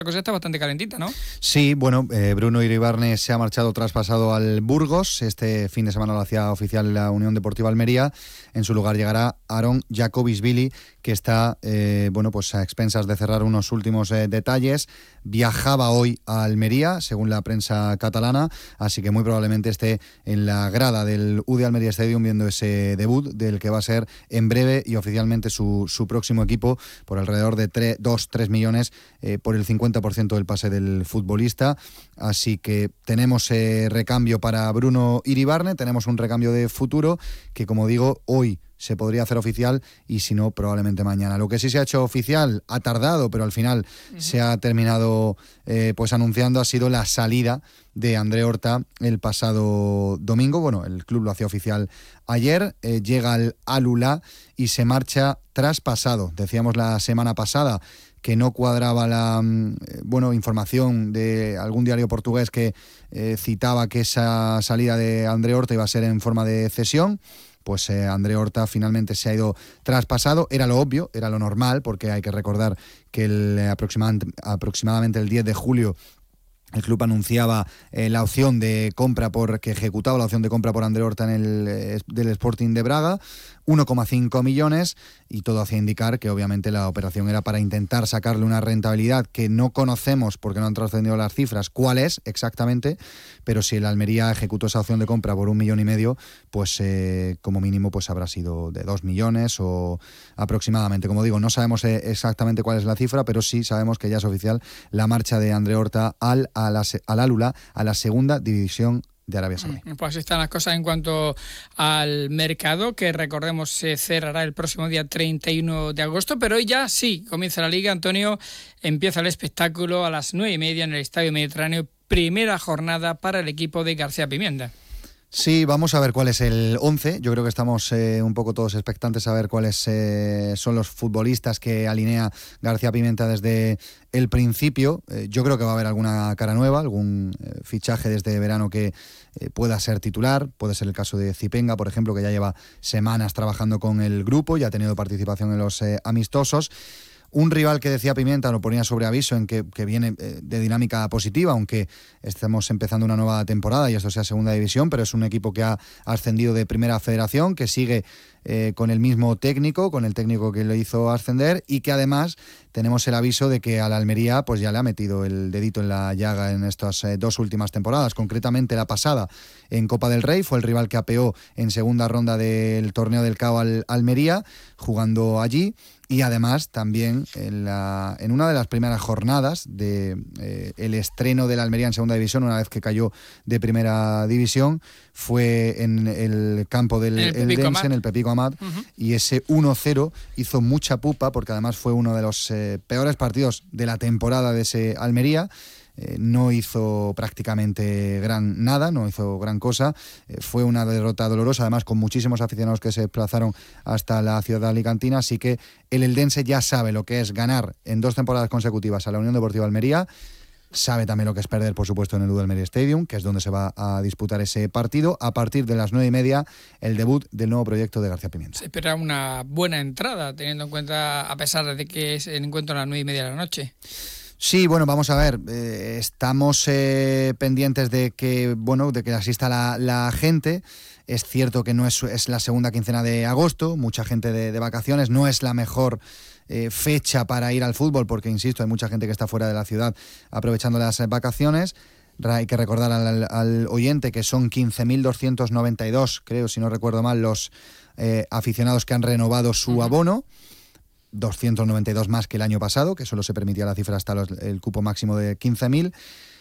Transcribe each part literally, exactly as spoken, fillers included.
La cosa está bastante calentita, ¿no? Sí, bueno, eh, Bruno Iribarne se ha marchado traspasado al Burgos. Este fin de semana lo hacía oficial la Unión Deportiva Almería. En su lugar llegará Aaron Jacobisvili, que está eh, bueno, pues a expensas de cerrar unos últimos eh, detalles. Viajaba hoy a Almería, según la prensa catalana, así que muy probablemente esté en la grada del U D Almería Stadium viendo ese debut del que va a ser en breve y oficialmente su, su próximo equipo, por alrededor de dos a tres millones eh, por el cincuenta por ciento del pase del futbolista. Así que tenemos eh, recambio para Bruno Iribarne, tenemos un recambio de futuro que, como digo, hoy se podría hacer oficial y si no, probablemente mañana. Lo que sí se ha hecho oficial, ha tardado, pero al final uh-huh. se ha terminado eh, pues anunciando, ha sido la salida de André Horta el pasado domingo. Bueno, el club lo hacía oficial ayer, eh, llega al Al-Ula y se marcha traspasado. Decíamos la semana pasada que no cuadraba la eh, bueno información de algún diario portugués que eh, citaba que esa salida de André Horta iba a ser en forma de cesión. Pues eh, André Horta finalmente se ha ido traspasado. Era lo obvio, era lo normal, porque hay que recordar que el, eh, aproximadamente, aproximadamente el diez de julio el club anunciaba eh, la opción de compra por que ejecutaba la opción de compra por André Horta en el eh, del Sporting de Braga, uno coma cinco millones, y todo hacía indicar que obviamente la operación era para intentar sacarle una rentabilidad que no conocemos porque no han trascendido las cifras cuál es exactamente, pero si el Almería ejecutó esa opción de compra por un millón y medio, pues eh, como mínimo pues habrá sido de dos millones o aproximadamente. Como digo, no sabemos eh, exactamente cuál es la cifra, pero sí sabemos que ya es oficial la marcha de André Horta al a la, al Al-Ula, a la segunda división de Arabia Saudí. Pues están las cosas en cuanto al mercado, que recordemos se cerrará el próximo día treinta y uno de agosto, pero hoy ya sí comienza la Liga. Antonio, empieza el espectáculo a las nueve y media en el Estadio Mediterráneo, primera jornada para el equipo de García Pimienta. Sí, vamos a ver cuál es el once. Yo creo que estamos eh, un poco todos expectantes a ver cuáles eh, son los futbolistas que alinea García Pimienta desde el principio. Eh, yo creo que va a haber alguna cara nueva, algún eh, fichaje desde verano que eh, pueda ser titular. Puede ser el caso de Zipenga, por ejemplo, que ya lleva semanas trabajando con el grupo y ha tenido participación en los eh, amistosos. Un rival que decía Pimienta, lo ponía sobre aviso, en que, que viene de dinámica positiva, aunque estemos empezando una nueva temporada y esto sea segunda división, pero es un equipo que ha ascendido de primera federación, que sigue eh, con el mismo técnico, con el técnico que lo hizo ascender, y que además tenemos el aviso de que a la Almería pues ya le ha metido el dedito en la llaga en estas eh, dos últimas temporadas, concretamente la pasada en Copa del Rey, fue el rival que apeó en segunda ronda del torneo del C A O al Almería, jugando allí. Y además también en, la, en una de las primeras jornadas de eh, el estreno de la Almería en segunda división, una vez que cayó de primera división, fue en el campo del el Eldense, en el Pepico Amat, uh-huh. y ese uno cero hizo mucha pupa, porque además fue uno de los eh, peores partidos de la temporada de ese Almería. Eh, no hizo prácticamente gran nada, no hizo gran cosa, eh, fue una derrota dolorosa, además con muchísimos aficionados que se desplazaron hasta la ciudad alicantina, así que el Eldense ya sabe lo que es ganar en dos temporadas consecutivas a la Unión Deportiva Almería, sabe también lo que es perder, por supuesto, en el U D Almería Stadium, que es donde se va a disputar ese partido. A partir de las nueve y media, el debut del nuevo proyecto de García Pimienta. Se espera una buena entrada, teniendo en cuenta, a pesar de que es el encuentro a las nueve y media de la noche. Sí, bueno, vamos a ver, eh, estamos eh, pendientes de que, bueno, de que asista la, la gente. Es cierto que no es, es la segunda quincena de agosto, mucha gente de, de vacaciones, no es la mejor eh, fecha para ir al fútbol, porque, insisto, hay mucha gente que está fuera de la ciudad aprovechando las vacaciones. Hay que recordar al, al oyente que son quince mil doscientos noventa y dos, creo, si no recuerdo mal, los eh, aficionados que han renovado su abono. doscientos noventa y dos más que el año pasado, que solo se permitía la cifra hasta los, el cupo máximo de quince mil.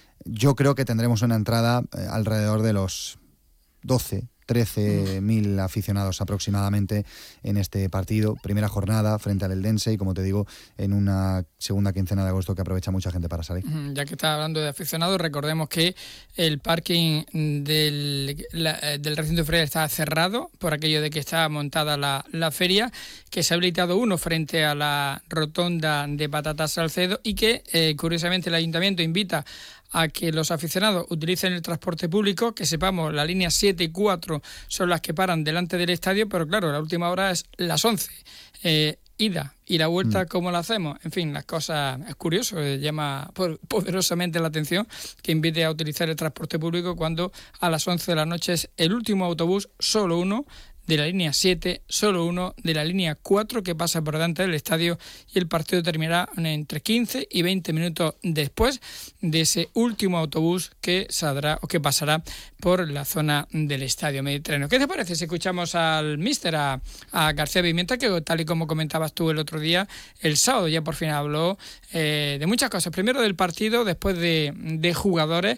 Yo creo que tendremos una entrada eh, alrededor de los doce, trece mil aficionados aproximadamente en este partido, primera jornada frente al Eldense, y como te digo, en una segunda quincena de agosto que aprovecha mucha gente para salir. Ya que está hablando de aficionados, recordemos que el parking del, la, del recinto ferial está cerrado por aquello de que está montada la, la feria, que se ha habilitado uno frente a la rotonda de Patatas Salcedo y que eh, curiosamente el ayuntamiento invita a que los aficionados utilicen el transporte público, que sepamos, la línea siete y cuatro son las que paran delante del estadio, pero claro, la última hora es las once. Eh, ida. ¿Y la vuelta cómo la hacemos? En fin, las cosas, es curioso, llama poderosamente la atención que invite a utilizar el transporte público cuando a las once de la noche es el último autobús, solo uno, de la línea siete, solo uno de la línea cuatro que pasa por delante del estadio, y el partido terminará entre quince y veinte minutos después de ese último autobús que saldrá o que pasará por la zona del estadio Mediterráneo. ¿Qué te parece si escuchamos al míster, a, a García Pimienta, que tal y como comentabas tú el otro día, el sábado ya por fin habló eh, de muchas cosas? Primero del partido, después de, de jugadores,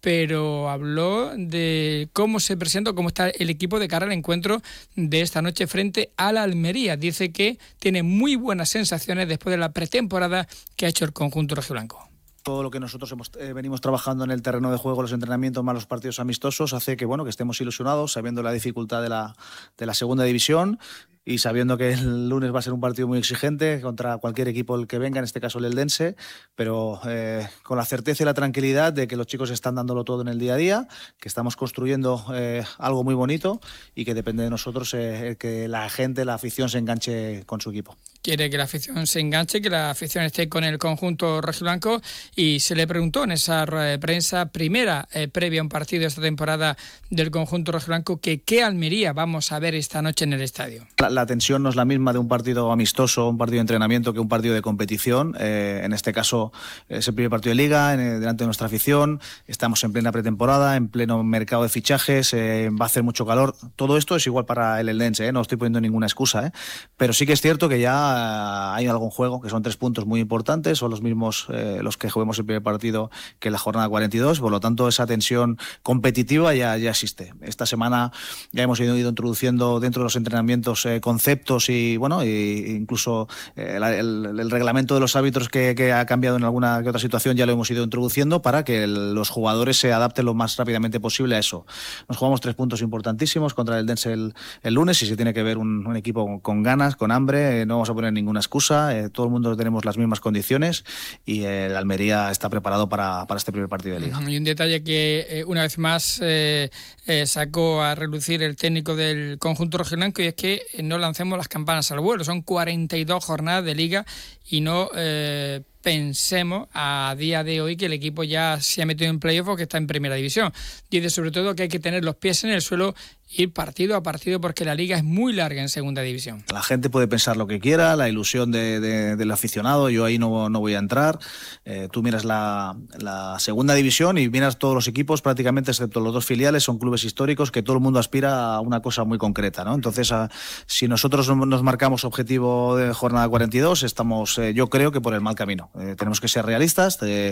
pero habló de cómo se presenta, cómo está el equipo de cara al encuentro de esta noche frente a la Almería. Dice que tiene muy buenas sensaciones después de la pretemporada que ha hecho el conjunto rojiblanco. Todo lo que nosotros hemos, eh, venimos trabajando en el terreno de juego, los entrenamientos más los partidos amistosos, hace que, bueno, que estemos ilusionados, sabiendo la dificultad de la, de la segunda división y sabiendo que el lunes va a ser un partido muy exigente contra cualquier equipo el que venga, en este caso el Eldense, pero eh, con la certeza y la tranquilidad de que los chicos están dándolo todo en el día a día, que estamos construyendo eh, algo muy bonito y que depende de nosotros eh, que la gente, la afición se enganche con su equipo. Quiere que la afición se enganche, que la afición esté con el conjunto rojiblanco, y se le preguntó en esa rueda de prensa primera eh, previa a un partido de esta temporada del conjunto rojiblanco que qué Almería vamos a ver esta noche en el estadio. La, la tensión no es la misma de un partido amistoso, un partido de entrenamiento, que un partido de competición. Eh, en este caso es el primer partido de Liga, en, delante de nuestra afición, estamos en plena pretemporada, en pleno mercado de fichajes, eh, va a hacer mucho calor. Todo esto es igual para el Eldense, eh, no estoy poniendo ninguna excusa, eh, pero sí que es cierto que ya hay algún juego, que son tres puntos muy importantes, son los mismos eh, los que juguemos el primer partido que la jornada cuarenta y dos, por lo tanto esa tensión competitiva ya, ya existe. Esta semana ya hemos ido, ido introduciendo dentro de los entrenamientos eh, conceptos y bueno, y incluso eh, el, el, el reglamento de los árbitros que, que ha cambiado en alguna que otra situación ya lo hemos ido introduciendo para que el, los jugadores se adapten lo más rápidamente posible a eso. Nos jugamos tres puntos importantísimos contra el Eldense el, el lunes y se tiene que ver un, un equipo con, con ganas, con hambre, eh, no vamos a poner ninguna excusa, eh, todo el mundo tenemos las mismas condiciones y eh, el Almería está preparado para, para este primer partido de Liga. Y un detalle que eh, una vez más eh, eh, sacó a relucir el técnico del conjunto rojiblanco, y es que no lancemos las campanas al vuelo. Son cuarenta y dos jornadas de Liga y no eh, pensemos a día de hoy que el equipo ya se ha metido en playoff o que está en primera división. Dice sobre todo que hay que tener los pies en el suelo, ir partido a partido, porque la Liga es muy larga en segunda división. La gente puede pensar lo que quiera, la ilusión de, de, del aficionado, yo ahí no, no voy a entrar. Eh, tú miras la, la segunda división y miras todos los equipos, prácticamente excepto los dos filiales, son clubes históricos que todo el mundo aspira a una cosa muy concreta, ¿no? Entonces, a, si nosotros nos marcamos objetivo de jornada cuarenta y dos, estamos, eh, yo creo que por el mal camino. Eh, tenemos que ser realistas, eh,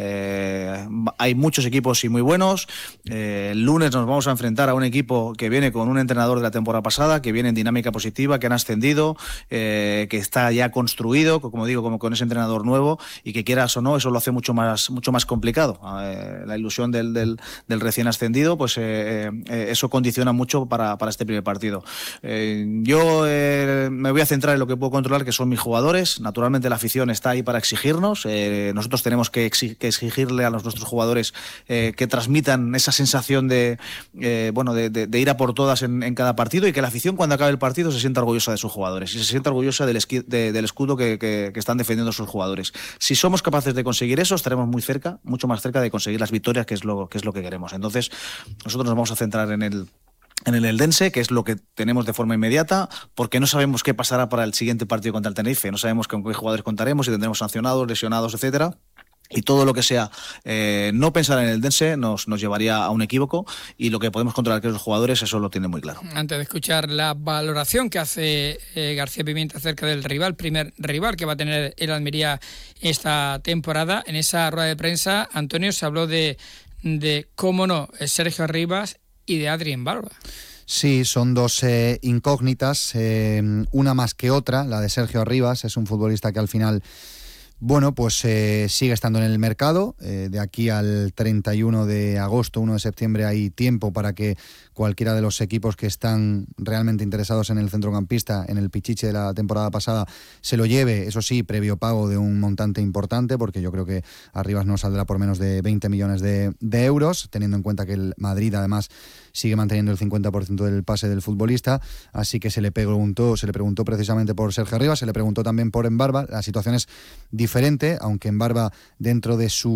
eh, hay muchos equipos y muy buenos. Eh, el lunes nos vamos a enfrentar a un equipo que viene con un entrenador de la temporada pasada, que viene en dinámica positiva, que han ascendido, eh, que está ya construido, como digo, como con ese entrenador nuevo, y que quieras o no, eso lo hace mucho más, mucho más complicado. Eh, la ilusión del, del, del recién ascendido, pues eh, eh, eso condiciona mucho para, para este primer partido. Eh, yo eh, me voy a centrar en lo que puedo controlar, que son mis jugadores. Naturalmente la afición está ahí para exigirnos. Eh, nosotros tenemos que, exig- que exigirle a los, nuestros jugadores eh, que transmitan esa sensación de, eh, bueno, de, de, de ir a por todas en, en cada partido, y que la afición cuando acabe el partido se sienta orgullosa de sus jugadores y se sienta orgullosa del, esqui, de, del escudo que, que, que están defendiendo sus jugadores. Si somos capaces de conseguir eso, estaremos muy cerca, mucho más cerca de conseguir las victorias, que es lo que es lo que queremos. Entonces, nosotros nos vamos a centrar en el en el Eldense, que es lo que tenemos de forma inmediata, porque no sabemos qué pasará para el siguiente partido contra el Tenerife, no sabemos con qué jugadores contaremos, si tendremos sancionados, lesionados, etcétera. Y todo lo que sea eh, no pensar en el Eldense nos, nos llevaría a un equívoco, y lo que podemos controlar que los jugadores, eso lo tienen muy claro. Antes de escuchar la valoración que hace eh, García Pimienta acerca del rival, primer rival que va a tener el Almería esta temporada, en esa rueda de prensa, Antonio, se habló de, de cómo no, Sergio Arribas y de Adrien Barba. Sí, son dos eh, incógnitas, eh, una más que otra. La de Sergio Arribas es un futbolista que al final Bueno, pues eh, sigue estando en el mercado. Eh, de aquí al treinta y uno de agosto, uno de septiembre, hay tiempo para que cualquiera de los equipos que están realmente interesados en el centrocampista, en el Pichichi de la temporada pasada, se lo lleve, eso sí, previo pago de un montante importante, porque yo creo que Arribas no saldrá por menos de veinte millones de, de euros, teniendo en cuenta que el Madrid además sigue manteniendo el cincuenta por ciento del pase del futbolista. Así que se le preguntó, se le preguntó precisamente por Sergio Arribas, se le preguntó también por Embarba. La situación es diferente, aunque Embarba, dentro de su